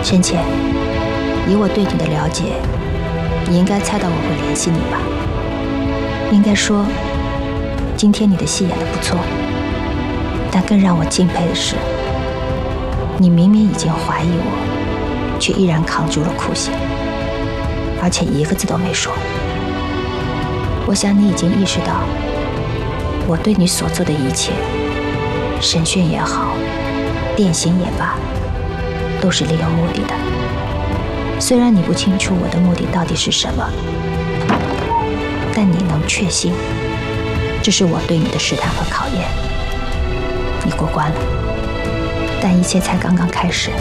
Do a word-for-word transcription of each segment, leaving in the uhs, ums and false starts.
深浅，以我对你的了解，你应该猜到我会联系你吧？应该说，今天你的戏演得不错，但更让我敬佩的是，你明明已经怀疑我，却依然扛住了酷刑，而且一个字都没说。我想你已经意识到，我对你所做的一切，审讯也好，电刑也罢，都是另有目的的。虽然你不清楚我的目的到底是什么，但你能确信，这是我对你的试探和考验。你过关了，但一切才刚刚开始。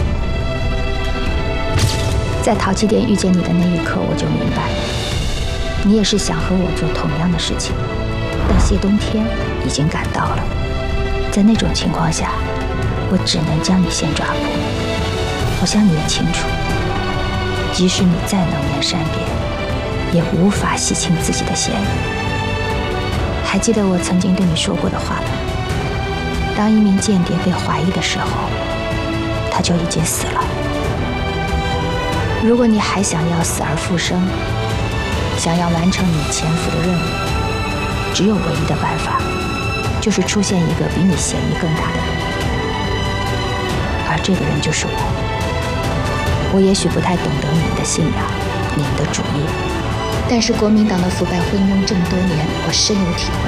在陶器店遇见你的那一刻，我就明白，你也是想和我做同样的事情，但谢冬天已经赶到了。在那种情况下，我只能将你先抓捕。我想你也清楚，即使你再能言善辩，也无法洗清自己的嫌疑。还记得我曾经对你说过的话吗？当一名间谍被怀疑的时候，他就已经死了。如果你还想要死而复生，想要完成你潜伏的任务，只有唯一的办法，就是出现一个比你嫌疑更大的人，而这个人就是我。我也许不太懂得你们的信仰，你们的主义，但是国民党的腐败昏庸这么多年，我深有体会。